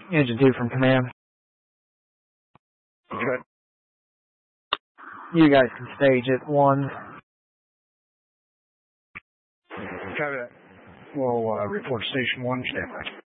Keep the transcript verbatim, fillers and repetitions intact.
Engine two from command. Good. You guys can stage at one. Copy that. We'll uh, report station one, stand by.